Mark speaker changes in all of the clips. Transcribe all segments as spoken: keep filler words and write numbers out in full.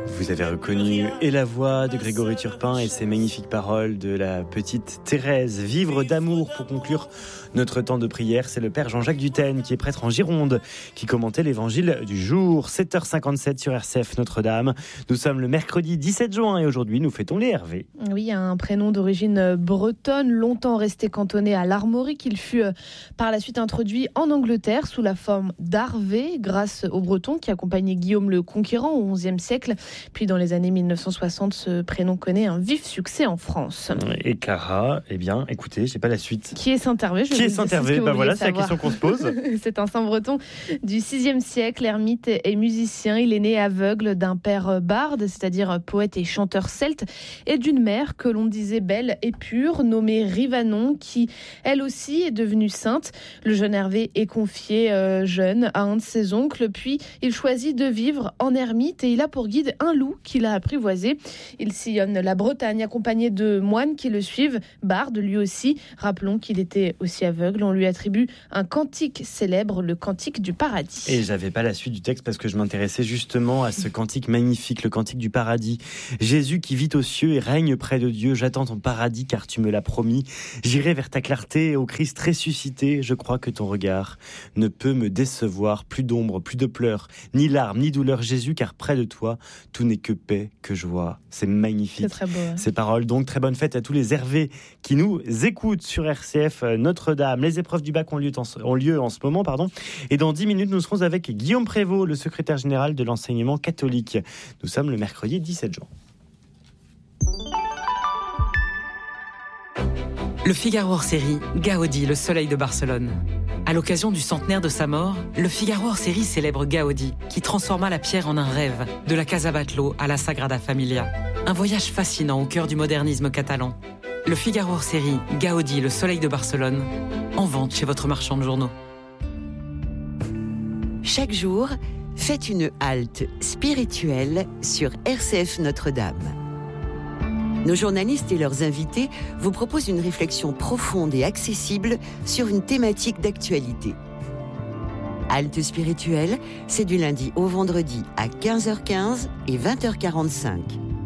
Speaker 1: Vous avez reconnu et la voix de Grégory Turpin et ses magnifiques paroles de la petite Thérèse. Vivre d'amour pour conclure notre temps de prière. C'est le père Jean-Jacques Dutène qui est prêtre en Gironde qui commentait l'évangile du jour. sept heures cinquante-sept sur R C F Notre-Dame. Nous sommes le mercredi dix-sept juin et aujourd'hui nous fêtons les Hervé.
Speaker 2: Oui, un prénom d'origine bretonne, longtemps resté cantonné à l'Armorique. Il fut par la suite introduit en Angleterre sous la forme d'Harvé grâce aux Bretons qui accompagnaient Guillaume le Conquérant au onzième siècle. Puis dans les années mille neuf cent soixante, ce prénom connaît un vif succès en France.
Speaker 1: Et Clara, eh bien, écoutez, j'ai pas la suite.
Speaker 2: Qui est Saint-Hervé?
Speaker 1: Qui est Saint-Hervé? Ben voilà, c'est la question qu'on se pose.
Speaker 2: C'est un saint breton du sixième siècle, ermite et musicien. Il est né aveugle d'un père barde, c'est-à-dire poète et chanteur celte, et d'une mère que l'on disait belle et pure, nommée Rivanon, qui elle aussi est devenue sainte. Le jeune Hervé est confié euh, jeune à un de ses oncles, puis il choisit de vivre en ermite et il a pour guide un loup qu'il a apprivoisé. Il sillonne la Bretagne accompagné de moines qui le suivent, barde lui aussi. Rappelons qu'il était aussi aveugle. On lui attribue un cantique célèbre, le cantique du paradis.
Speaker 1: Et j'avais pas la suite du texte parce que je m'intéressais justement à ce cantique magnifique, le cantique du paradis. Jésus qui vit aux cieux et règne près de Dieu, j'attends ton paradis car tu me l'as promis. J'irai vers ta clarté, ô Christ ressuscité. Je crois que ton regard ne peut me décevoir. Plus d'ombre, plus de pleurs, ni larmes, ni douleur, Jésus, car près de toi, tout n'est que paix, que joie. C'est magnifique.
Speaker 2: C'est très beau. Hein.
Speaker 1: Ces paroles, donc, très bonne fête à tous les Hervé qui nous écoutent sur R C F Notre-Dame. Les épreuves du bac ont lieu en, ont lieu en ce moment, pardon. Et dans dix minutes, nous serons avec Guillaume Prévost, le secrétaire général de l'enseignement catholique. Nous sommes le mercredi dix-sept juin.
Speaker 3: Le Figaro hors-série, Gaudi, le soleil de Barcelone. À l'occasion du centenaire de sa mort, le Figaro hors-série célèbre Gaudi, qui transforma la pierre en un rêve, de la Casa Batlló à la Sagrada Familia. Un voyage fascinant au cœur du modernisme catalan. Le Figaro hors-série, Gaudi, le soleil de Barcelone, en vente chez votre marchand de journaux.
Speaker 4: Chaque jour, faites une halte spirituelle sur R C F Notre-Dame. Nos journalistes et leurs invités vous proposent une réflexion profonde et accessible sur une thématique d'actualité. Halte spirituelle, c'est du lundi au vendredi à quinze heures quinze et vingt heures quarante-cinq.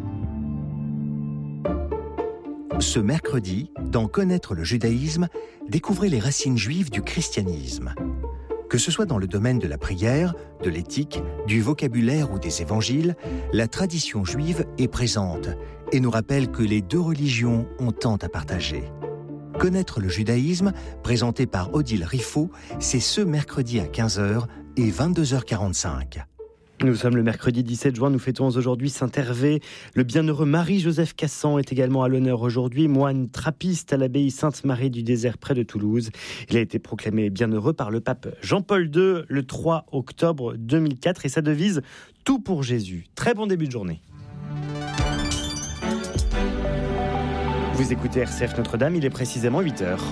Speaker 5: Ce mercredi, dans Connaître le judaïsme, découvrez les racines juives du christianisme. Que ce soit dans le domaine de la prière, de l'éthique, du vocabulaire ou des évangiles, la tradition juive est présente et nous rappelle que les deux religions ont tant à partager. Connaître le judaïsme, présenté par Odile Riffaut, c'est ce mercredi à quinze heures et vingt-deux heures quarante-cinq.
Speaker 1: Nous sommes le mercredi dix-sept juin, nous fêtons aujourd'hui Saint-Hervé. Le bienheureux Marie-Joseph Cassan est également à l'honneur aujourd'hui, moine trappiste à l'abbaye Sainte-Marie du Désert près de Toulouse. Il a été proclamé bienheureux par le pape Jean-Paul deux le trois octobre deux mille quatre et sa devise « Tout pour Jésus ». Très bon début de journée. Vous écoutez R C F Notre-Dame, il est précisément huit heures.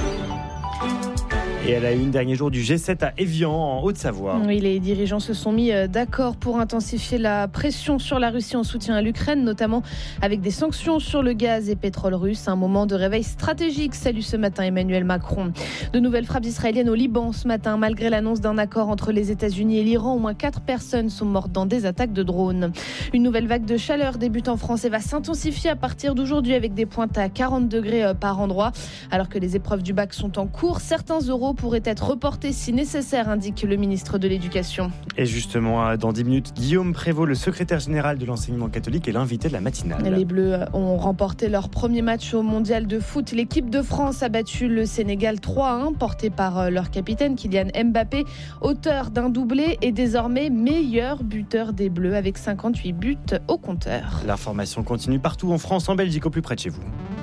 Speaker 1: Et elle a eu une dernier jour du G sept à Évian, en Haute-Savoie.
Speaker 2: Oui, les dirigeants se sont mis d'accord pour intensifier la pression sur la Russie en soutien à l'Ukraine, notamment avec des sanctions sur le gaz et pétrole russe. Un moment de réveil stratégique, salue ce matin Emmanuel Macron. De nouvelles frappes israéliennes au Liban ce matin. Malgré l'annonce d'un accord entre les États-Unis et l'Iran, au moins quatre personnes sont mortes dans des attaques de drones. Une nouvelle vague de chaleur débute en France et va s'intensifier à partir d'aujourd'hui avec des pointes à quarante degrés par endroit. Alors que les épreuves du bac sont en cours, certains euros pourrait être reporté si nécessaire, indique le ministre de l'Éducation.
Speaker 1: Et justement, dans dix minutes, Guillaume Prévost, le secrétaire général de l'enseignement catholique, est l'invité de la matinale.
Speaker 2: Les Bleus ont remporté leur premier match au mondial de foot. L'équipe de France a battu le Sénégal trois à un, porté par leur capitaine Kylian Mbappé, auteur d'un doublé et désormais meilleur buteur des Bleus avec cinquante-huit buts au compteur.
Speaker 1: L'information continue partout en France, en Belgique, au plus près de chez vous.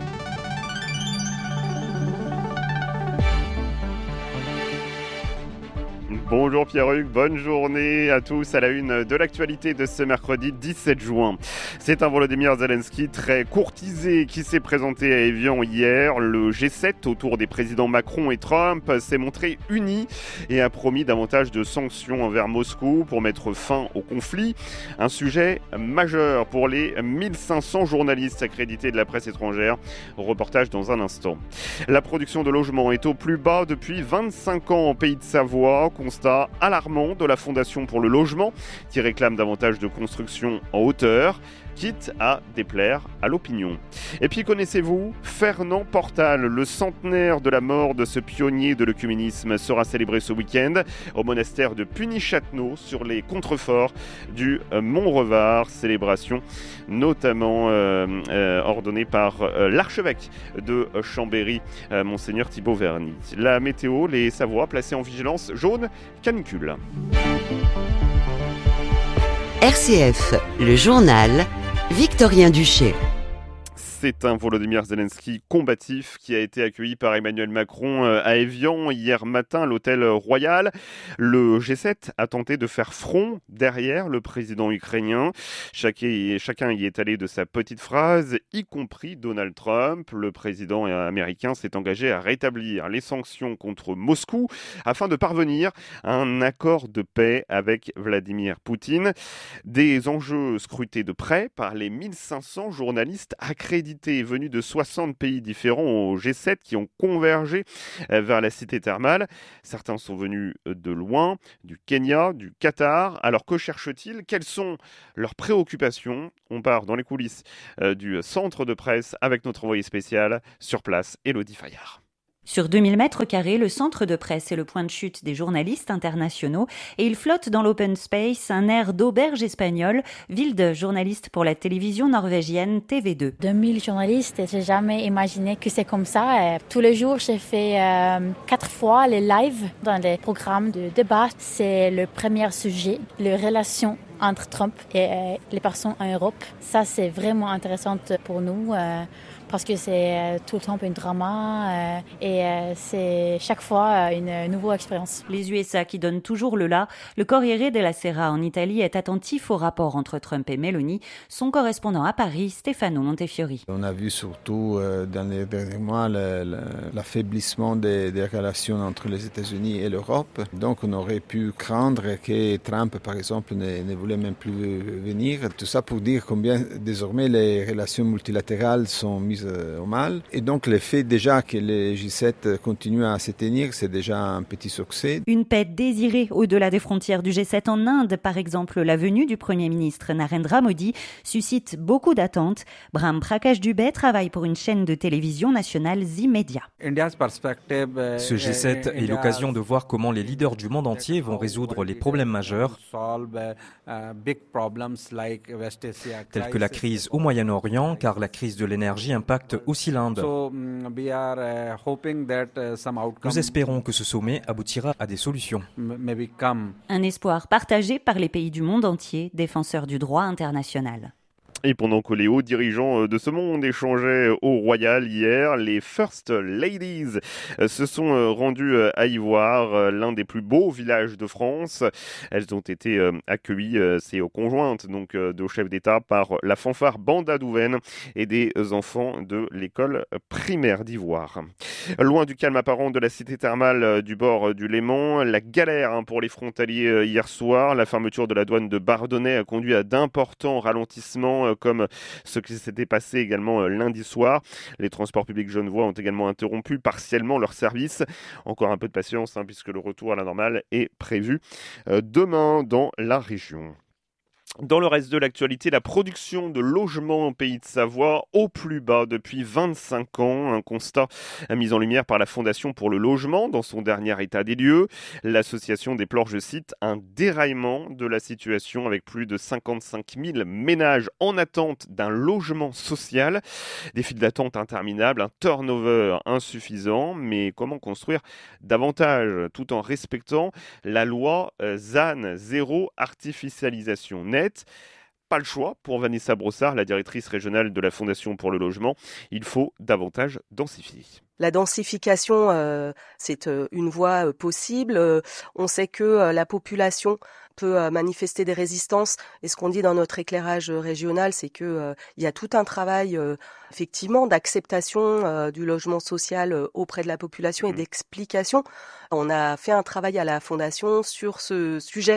Speaker 6: Bonjour Pierre-Hugues, bonne journée à tous à la une de l'actualité de ce mercredi dix-sept juin. C'est un Volodymyr Zelensky très courtisé qui s'est présenté à Évian hier. Le G sept autour des présidents Macron et Trump s'est montré uni et a promis davantage de sanctions envers Moscou pour mettre fin au conflit. Un sujet majeur pour les mille cinq cents journalistes accrédités de la presse étrangère. Reportage dans un instant. La production de logements est au plus bas depuis vingt-cinq ans en Pays de Savoie. constat alarmant de la Fondation pour le logement qui réclame davantage de construction en hauteur, quitte à déplaire à l'opinion. Et puis connaissez-vous Fernand Portal, le centenaire de la mort de ce pionnier de l'œcuménisme sera célébré ce week-end au monastère de Puny-Châtenot sur les contreforts du Mont-Revard, célébration notamment euh, euh, ordonnée par euh, l'archevêque de Chambéry, euh, Monseigneur Thibaut Verny. La météo, les Savoies placés en vigilance jaune canicule.
Speaker 4: R C F, le journal, Victorien Duché.
Speaker 6: C'est un Volodymyr Zelensky combatif qui a été accueilli par Emmanuel Macron à Évian hier matin à l'hôtel Royal. Le G sept a tenté de faire front derrière le président ukrainien. Chacun, chacun y est allé de sa petite phrase, y compris Donald Trump. Le président américain s'est engagé à rétablir les sanctions contre Moscou afin de parvenir à un accord de paix avec Vladimir Poutine. Des enjeux scrutés de près par les mille cinq cents journalistes accrédités venus de soixante pays différents au G sept qui ont convergé vers la cité thermale. Certains sont venus de loin, du Kenya, du Qatar. Alors que cherchent-ils ? Quelles sont leurs préoccupations ? On part dans les coulisses du centre de presse avec notre envoyé spécial sur place, Élodie Fayard.
Speaker 7: Sur deux mille mètres carrés, le centre de presse est le point de chute des journalistes internationaux et il flotte dans l'open space un air d'auberge espagnole, ville de journalistes pour la télévision norvégienne T V deux.
Speaker 8: deux mille journalistes, j'ai jamais imaginé que c'est comme ça. Et tous les jours, j'ai fait euh, quatre fois les lives dans les programmes de débat. C'est le premier sujet, les relations entre Trump et euh, les personnes en Europe. Ça, c'est vraiment intéressant pour nous. Euh, parce que c'est euh, tout le temps un drama euh, et euh, c'est chaque fois euh, une nouvelle expérience.
Speaker 7: Les U S A qui donnent toujours le là. Le Corriere della Sera en Italie est attentif au rapport entre Trump et Meloni. Son correspondant à Paris, Stefano Montefiori.
Speaker 9: On a vu surtout euh, dans les derniers mois le, le, l'affaiblissement des, des relations entre les États-Unis et l'Europe. Donc on aurait pu craindre que Trump, par exemple, ne, ne voulait même plus venir. Tout ça pour dire combien désormais les relations multilatérales sont mises au mal. Et donc le fait déjà que les G sept continuent à se tenir, c'est déjà un petit succès.
Speaker 7: Une paix désirée au-delà des frontières du G sept en Inde, par exemple. La venue du Premier ministre Narendra Modi suscite beaucoup d'attentes. Brahm Prakash Dubey travaille pour une chaîne de télévision nationale Zee Media.
Speaker 10: Ce G sept est l'occasion de voir comment les leaders du monde entier vont résoudre les problèmes majeurs, tels que la crise au Moyen-Orient, car la crise de l'énergie impacte aussi l'Inde. Nous espérons que ce sommet aboutira à des solutions.
Speaker 7: Un espoir partagé par les pays du monde entier, défenseurs du droit international.
Speaker 6: Et pendant que les hauts dirigeants de ce monde échangeaient au Royal hier, les First Ladies se sont rendues à Ivoire, l'un des plus beaux villages de France. Elles ont été accueillies, c'est aux conjointes donc de chefs d'État, par la fanfare Banda Douven et des enfants de l'école primaire d'Ivoire. Loin du calme apparent de la cité thermale du bord du Léman, la galère pour les frontaliers hier soir. La fermeture de la douane de Bardonnay a conduit à d'importants ralentissements, comme ce qui s'était passé également lundi soir. Les transports publics genevois ont également interrompu partiellement leur service. Encore un peu de patience, hein, puisque le retour à la normale est prévu euh, demain dans la région. Dans le reste de l'actualité, la production de logements au Pays de Savoie au plus bas depuis vingt-cinq ans. Un constat mis en lumière par la Fondation pour le logement dans son dernier état des lieux. L'association déplore, je cite, un déraillement de la situation avec plus de cinquante-cinq mille ménages en attente d'un logement social. Des files d'attente interminables, un turnover insuffisant. Mais comment construire davantage tout en respectant la loi Z A N, zéro artificialisation nette? Pas le choix pour Vanessa Brossard, la directrice régionale de la Fondation pour le logement. Il faut davantage densifier.
Speaker 11: La densification, euh, c'est euh, une voie euh, possible. Euh, on sait que euh, la population peut euh, manifester des résistances. Et ce qu'on dit dans notre éclairage régional, c'est que euh, il y a tout un travail euh, effectivement d'acceptation euh, du logement social euh, auprès de la population et d'explication. On a fait un travail à la Fondation sur ce sujet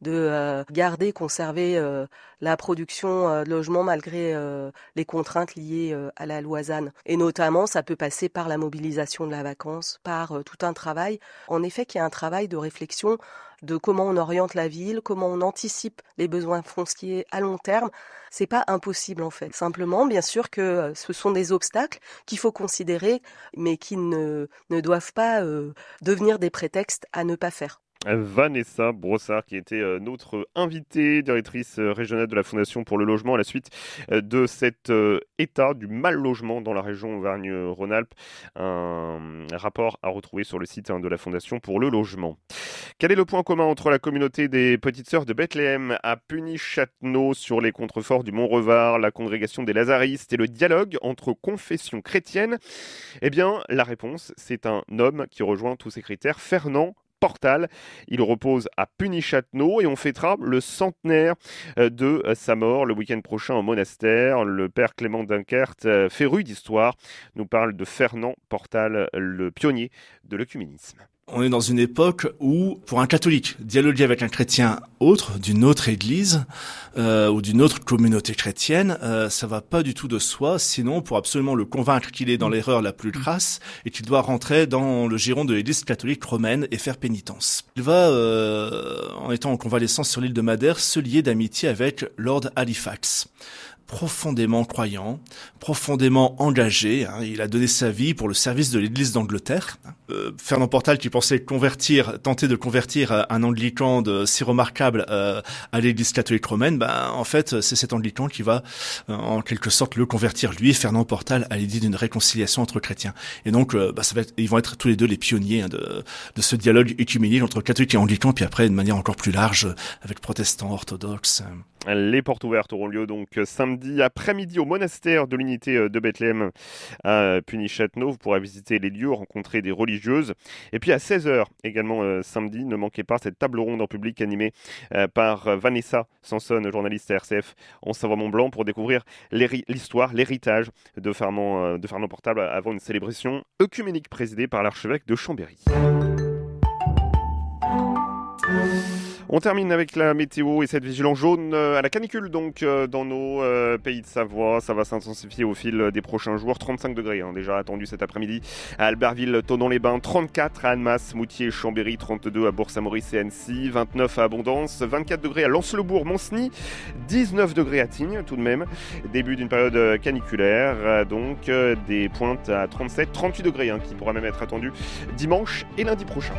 Speaker 11: de euh, garder, conserver euh, la production euh, de logements malgré euh, les contraintes liées euh, à la loi Z A N. Et notamment, ça peut passer par la mobilisation de la vacance, par euh, tout un travail. En effet, qu'il y a un travail de réflexion de comment on oriente la ville, comment on anticipe les besoins fonciers à long terme. C'est pas impossible en fait. Simplement, bien sûr que ce sont des obstacles qu'il faut considérer, mais qui ne, ne doivent pas euh, devenir des prétextes à ne pas faire.
Speaker 6: Vanessa Brossard, qui était notre invitée, directrice régionale de la Fondation pour le logement, à la suite de cet état du mal logement dans la région Auvergne-Rhône-Alpes. Un rapport à retrouver sur le site de la Fondation pour le logement. Quel est le point commun entre la communauté des Petites Sœurs de Bethléem à Puny-Châtenot sur les contreforts du Mont-Revard, la congrégation des Lazaristes et le dialogue entre confessions chrétiennes? Eh bien, la réponse, c'est un homme qui rejoint tous ces critères, Fernand Portal. Il repose à Puny-Châtenot et on fêtera le centenaire de sa mort le week-end prochain au monastère. Le père Clément Dunkerque, féru d'histoire, nous parle de Fernand Portal, le pionnier de l'œcuménisme.
Speaker 12: On est dans une époque où, pour un catholique, dialoguer avec un chrétien autre, d'une autre église euh, ou d'une autre communauté chrétienne, euh, ça va pas du tout de soi. Sinon, pour absolument le convaincre qu'il est dans l'erreur la plus crasse et qu'il doit rentrer dans le giron de l'église catholique romaine et faire pénitence. Il va, euh, en étant en convalescence sur l'île de Madère, se lier d'amitié avec Lord Halifax. Profondément croyant, profondément engagé. Hein, il a donné sa vie pour le service de l'Église d'Angleterre. Euh, Fernand Portal, qui pensait convertir, tenter de convertir un anglican de, si remarquable euh, à l'Église catholique romaine, ben en fait c'est cet anglican qui va euh, en quelque sorte le convertir lui, Fernand Portal, à l'idée d'une réconciliation entre chrétiens. Et donc euh, bah, ça va être, ils vont être tous les deux les pionniers hein, de, de ce dialogue œcuménique entre catholiques et anglicans, puis après de manière encore plus large avec protestants, orthodoxes.
Speaker 6: Les portes ouvertes auront lieu donc samedi après-midi au monastère de l'unité de Bethléem à Puny-Châtenot. Vous pourrez visiter les lieux, rencontrer des religieuses. Et puis à seize heures également euh, samedi, ne manquez pas cette table ronde en public animée euh, par Vanessa Sanson, journaliste à R C F en Savoie-Mont-Blanc, pour découvrir l'histoire, l'héritage de Fernand, euh, de Fernand Portal avant une célébration œcuménique présidée par l'archevêque de Chambéry. On termine avec la météo et cette vigilance jaune à la canicule donc dans nos euh, pays de Savoie. Ça va s'intensifier au fil des prochains jours. trente-cinq degrés hein, déjà attendus cet après-midi à Albertville, Thonon-les-Bains, trente-quatre à Annemasse, Moutier, Chambéry, trente-deux à Bourg-Saint-Maurice et Annecy, vingt-neuf à Abondance, vingt-quatre degrés à Lens-le-Bourg, Monceny, dix-neuf degrés à Tignes tout de même. Début d'une période caniculaire, donc des pointes à trente-sept, trente-huit degrés hein, qui pourra même être attendu dimanche et lundi prochain.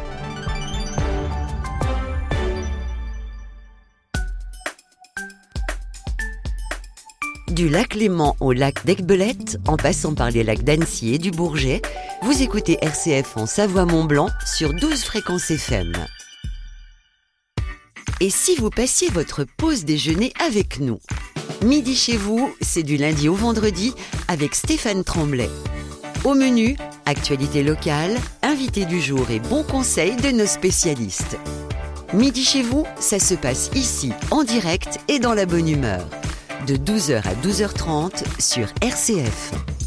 Speaker 4: Du lac Léman au lac d'Aiguebelette, en passant par les lacs d'Annecy et du Bourget, vous écoutez R C F en Savoie-Mont-Blanc sur douze fréquences F M. Et si vous passiez votre pause déjeuner avec nous? Midi chez vous, c'est du lundi au vendredi avec Stéphane Tremblay. Au menu, actualité locale, invité du jour et bons conseils de nos spécialistes. Midi chez vous, ça se passe ici, en direct et dans la bonne humeur. De douze heures à douze heures trente sur R C F.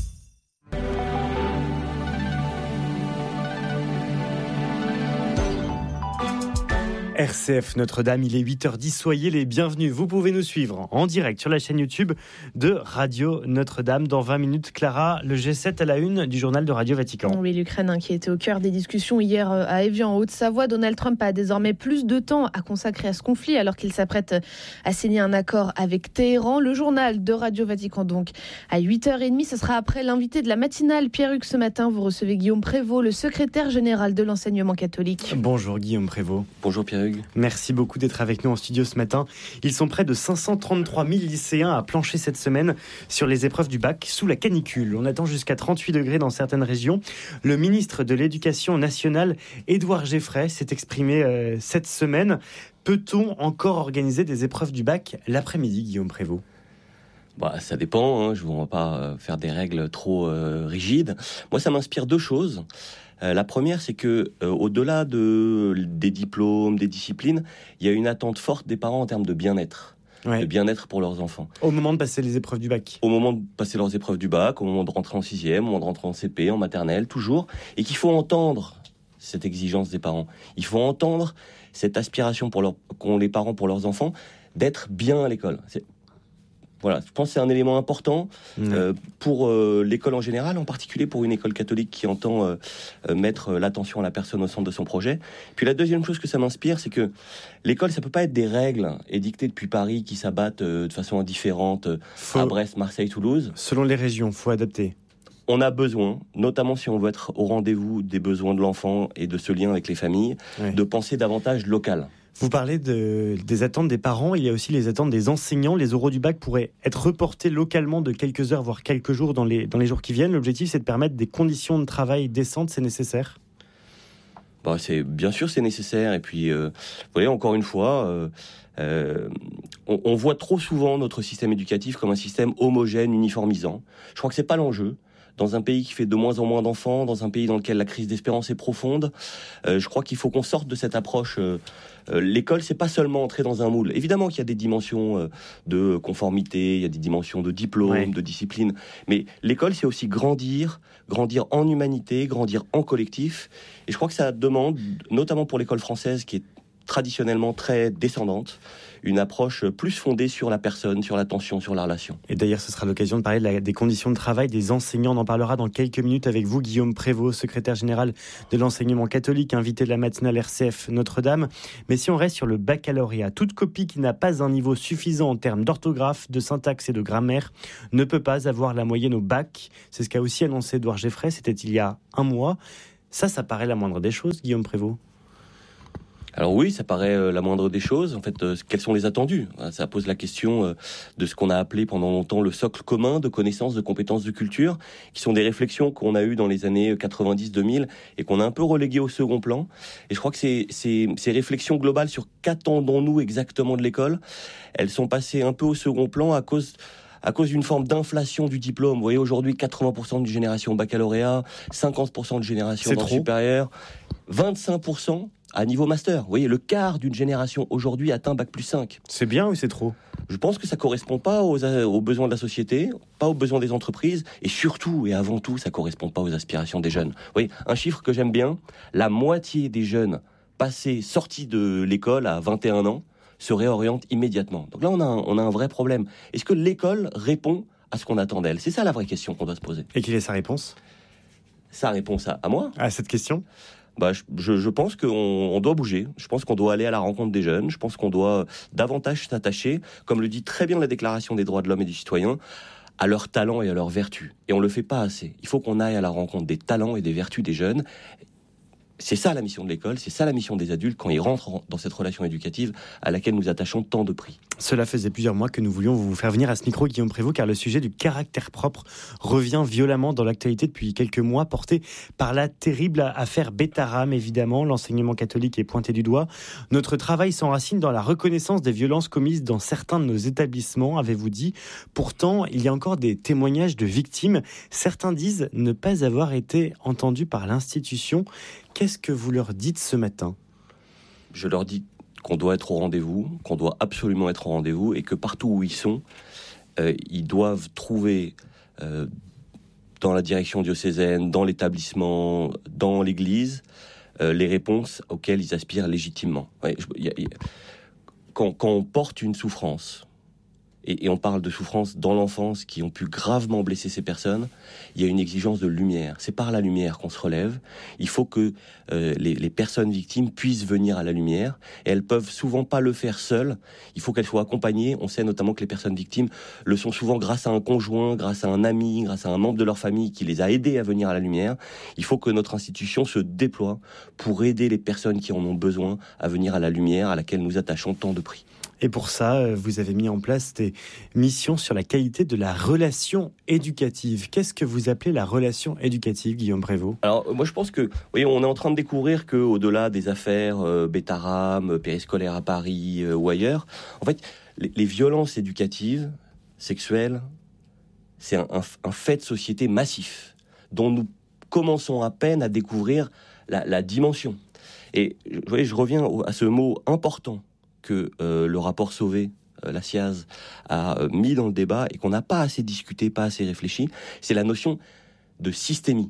Speaker 1: R C F Notre-Dame, il est huit heures dix, soyez les bienvenus. Vous pouvez nous suivre en direct sur la chaîne YouTube de Radio Notre-Dame. Dans vingt minutes, Clara, le G sept à la une du journal de Radio Vatican.
Speaker 2: Oui, l'Ukraine hein, qui était au cœur des discussions hier à Évian, en Haute-Savoie. Donald Trump a désormais plus de temps à consacrer à ce conflit alors qu'il s'apprête à signer un accord avec Téhéran. Le journal de Radio Vatican donc à huit heures trente, ce sera après l'invité de la matinale Pierre-Hugues ce matin. Vous recevez Guillaume Prévost, le secrétaire général de l'enseignement catholique.
Speaker 1: Bonjour Guillaume Prévost.
Speaker 13: Bonjour Pierre-Hugues.
Speaker 1: Merci beaucoup d'être avec nous en studio ce matin. Ils sont près de cinq cent trente-trois mille lycéens à plancher cette semaine sur les épreuves du bac sous la canicule. On attend jusqu'à trente-huit degrés dans certaines régions. Le ministre de l'Éducation nationale, Édouard Geffray, s'est exprimé euh, cette semaine. Peut-on encore organiser des épreuves du bac l'après-midi, Guillaume Prévost ?
Speaker 13: Bah, ça dépend, hein. Je ne vais pas faire des règles trop euh, rigides. Moi, ça m'inspire deux choses. Euh, la première, c'est que euh, au-delà de, des diplômes, des disciplines, il y a une attente forte des parents en termes de bien-être, ouais. de bien-être pour leurs enfants.
Speaker 1: Au moment de passer les épreuves du bac.
Speaker 13: Au moment de passer leurs épreuves du bac, au moment de rentrer en sixième, au moment de rentrer en C P, en maternelle, toujours. Et qu'il faut entendre cette exigence des parents. Il faut entendre cette aspiration pour leur, qu'ont les parents pour leurs enfants d'être bien à l'école. C'est, Voilà, je pense que c'est un élément important mmh. euh, pour euh, l'école en général, en particulier pour une école catholique qui entend euh, euh, mettre l'attention à la personne au centre de son projet. Puis la deuxième chose que ça m'inspire, c'est que l'école, ça peut pas être des règles édictées depuis Paris qui s'abattent euh, de façon indifférente euh, faut... à Brest, Marseille, Toulouse.
Speaker 1: Selon les régions, faut adapter.
Speaker 13: On a besoin, notamment si on veut être au rendez-vous des besoins de l'enfant et de ce lien avec les familles, ouais. de penser davantage local.
Speaker 1: Vous parlez de, des attentes des parents, il y a aussi les attentes des enseignants. Les oraux du bac pourraient être reportés localement de quelques heures, voire quelques jours dans les, dans les jours qui viennent. L'objectif, c'est de permettre des conditions de travail décentes, c'est nécessaire ?
Speaker 13: Bah, c'est, bien sûr, c'est nécessaire. Et puis, euh, vous voyez, encore une fois, euh, euh, on, on voit trop souvent notre système éducatif comme un système homogène, uniformisant. Je crois que c'est pas l'enjeu. Dans un pays qui fait de moins en moins d'enfants, dans un pays dans lequel la crise d'espérance est profonde, euh, je crois qu'il faut qu'on sorte de cette approche. Euh, euh, l'école, c'est pas seulement entrer dans un moule. Évidemment qu'il y a des dimensions euh, de conformité, il y a des dimensions de diplôme, ouais. de discipline. Mais l'école, c'est aussi grandir, grandir en humanité, grandir en collectif. Et je crois que ça demande, notamment pour l'école française, qui est traditionnellement très descendante, une approche plus fondée sur la personne, sur l'attention, sur la relation.
Speaker 1: Et d'ailleurs, ce sera l'occasion de parler de la, des conditions de travail des enseignants. On en parlera dans quelques minutes avec vous, Guillaume Prévost, secrétaire général de l'enseignement catholique, invité de la matinale R C F Notre-Dame. Mais si on reste sur le baccalauréat, toute copie qui n'a pas un niveau suffisant en termes d'orthographe, de syntaxe et de grammaire ne peut pas avoir la moyenne au bac. C'est ce qu'a aussi annoncé Édouard Geffray, c'était il y a un mois. Ça, ça paraît la moindre des choses, Guillaume Prévost.
Speaker 13: Alors oui, ça paraît euh, la moindre des choses. En fait, euh, quels sont les attendus ? Ça pose la question euh, de ce qu'on a appelé pendant longtemps le socle commun de connaissances, de compétences, de culture, qui sont des réflexions qu'on a eues dans les années quatre-vingt-dix deux mille et qu'on a un peu reléguées au second plan. Et je crois que ces, ces, ces réflexions globales sur qu'attendons-nous exactement de l'école, elles sont passées un peu au second plan à cause... à cause d'une forme d'inflation du diplôme. Vous voyez, aujourd'hui, quatre-vingts pour cent de génération baccalauréat, cinquante pour cent de génération dans le supérieur, vingt-cinq pour cent à niveau master. Vous voyez, le quart d'une génération aujourd'hui atteint bac plus cinq.
Speaker 1: C'est bien ou c'est trop ?
Speaker 13: Je pense que ça correspond pas aux, aux besoins de la société, pas aux besoins des entreprises, et surtout et avant tout, ça correspond pas aux aspirations des jeunes. Vous voyez, un chiffre que j'aime bien, la moitié des jeunes passés, sortis de l'école à vingt et un ans, se réoriente immédiatement. Donc là, on a, un, on a un vrai problème. Est-ce que l'école répond à ce qu'on attend d'elle ? C'est ça la vraie question qu'on doit se poser.
Speaker 1: Et quelle est sa réponse ?
Speaker 13: Sa réponse à, à moi ?
Speaker 1: À cette question ?
Speaker 13: Bah, je, je, je pense qu'on on doit bouger. Je pense qu'on doit aller à la rencontre des jeunes. Je pense qu'on doit davantage s'attacher, comme le dit très bien la Déclaration des droits de l'homme et du citoyen, à leurs talents et à leurs vertus. Et on le fait pas assez. Il faut qu'on aille à la rencontre des talents et des vertus des jeunes. C'est ça la mission de l'école, c'est ça la mission des adultes quand ils rentrent dans cette relation éducative à laquelle nous attachons tant de prix.
Speaker 1: Cela faisait plusieurs mois que nous voulions vous faire venir à ce micro, Guillaume Prévost, car le sujet du caractère propre revient violemment dans l'actualité depuis quelques mois, porté par la terrible affaire Betaram, évidemment. L'enseignement catholique est pointé du doigt. Notre travail s'enracine dans la reconnaissance des violences commises dans certains de nos établissements, avez-vous dit. Pourtant, il y a encore des témoignages de victimes. Certains disent ne pas avoir été entendus par l'institution. Qu'est-ce que vous leur dites ce matin ?
Speaker 13: Je leur dis qu'on doit être au rendez-vous, qu'on doit absolument être au rendez-vous et que partout où ils sont, euh, ils doivent trouver euh, dans la direction diocésaine, dans l'établissement, dans l'église, euh, les réponses auxquelles ils aspirent légitimement. Ouais, je, y a, y a, quand, quand on porte une souffrance, et, et on parle de souffrances dans l'enfance qui ont pu gravement blesser ces personnes, il y a une exigence de lumière. C'est par la lumière qu'on se relève. Il faut que euh, les, les personnes victimes puissent venir à la lumière. Et elles peuvent souvent pas le faire seules. Il faut qu'elles soient accompagnées. On sait notamment que les personnes victimes le sont souvent grâce à un conjoint, grâce à un ami, grâce à un membre de leur famille qui les a aidées à venir à la lumière. Il faut que notre institution se déploie pour aider les personnes qui en ont besoin à venir à la lumière à laquelle nous attachons tant de prix.
Speaker 1: Et pour ça, vous avez mis en place des missions sur la qualité de la relation éducative. Qu'est-ce que vous appelez la relation éducative, Guillaume Prévost ?
Speaker 13: Alors, moi, je pense que, vous voyez, on est en train de découvrir qu'au-delà des affaires euh, Betaram, périscolaire à Paris euh, ou ailleurs, en fait, les, les violences éducatives, sexuelles, c'est un, un, un fait de société massif dont nous commençons à peine à découvrir la, la dimension. Et, vous voyez, je reviens au, à ce mot important que euh, le rapport Sauvé, euh, la C I A Z, a euh, mis dans le débat et qu'on n'a pas assez discuté, pas assez réfléchi, c'est la notion de systémie.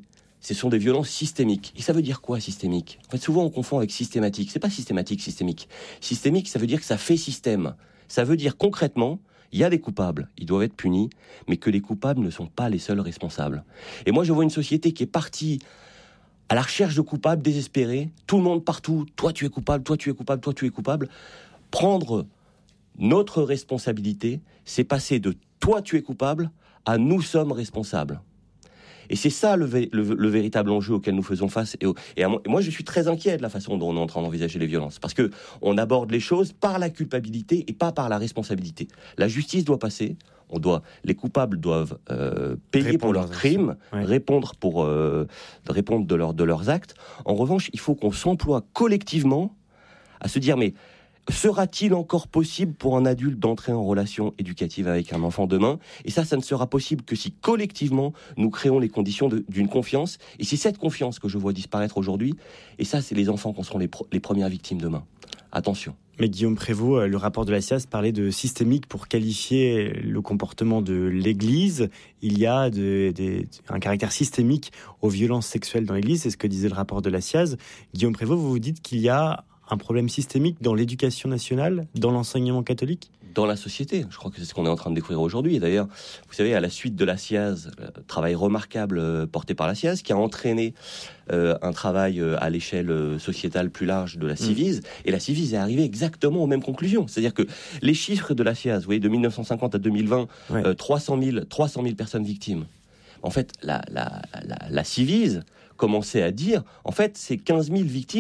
Speaker 13: ce sont des violences systémiques. Et ça veut dire quoi, systémique ? En fait, souvent, on confond avec systématique. C'est pas systématique, systémique. Systémique, ça veut dire que ça fait système. Ça veut dire concrètement, il y a des coupables, ils doivent être punis, mais que les coupables ne sont pas les seuls responsables. Et moi, je vois une société qui est partie à la recherche de coupables désespérés. Tout le monde partout, toi tu es coupable, toi tu es coupable, toi tu es coupable. Prendre notre responsabilité, c'est passer de toi tu es coupable à nous sommes responsables. Et c'est ça le, vé- le, le véritable enjeu auquel nous faisons face. Et, au, et, à, et moi, je suis très inquiet de la façon dont on est en train d'envisager les violences. Parce que on aborde les choses par la culpabilité et pas par la responsabilité. La justice doit passer. On doit, les coupables doivent euh, payer répondre pour leurs crimes, ouais. répondre, pour, euh, répondre de, leur, de leurs actes. En revanche, il faut qu'on s'emploie collectivement à se dire, mais sera-t-il encore possible pour un adulte d'entrer en relation éducative avec un enfant demain ? Et ça, ça ne sera possible que si collectivement nous créons les conditions de, d'une confiance. Et c'est cette confiance que je vois disparaître aujourd'hui. Et ça, c'est les enfants qui seront les, pro- les premières victimes demain. Attention.
Speaker 1: Mais Guillaume Prévost, le rapport de la C I A S parlait de systémique pour qualifier le comportement de l'Église. Il y a de, de, un caractère systémique aux violences sexuelles dans l'Église. C'est ce que disait le rapport de la C I A S. Guillaume Prévost, vous vous dites qu'il y a un problème systémique dans l'éducation nationale, dans l'enseignement catholique ?
Speaker 13: Dans la société. Je crois que c'est ce qu'on est en train de découvrir aujourd'hui. Et d'ailleurs, vous savez, à la suite de la C I A S, le travail remarquable euh, porté par la C I A S, qui a entraîné euh, un travail euh, à l'échelle euh, sociétale plus large de la Civise. Mmh. Et la Civise est arrivée exactement aux mêmes conclusions. C'est-à-dire que les chiffres de la C I A S, vous voyez, de mille neuf cent cinquante à deux mille vingt, ouais. euh, trois cent mille personnes victimes. En fait, la, la, la, la Civise commençait à dire, en fait, c'est quinze mille victimes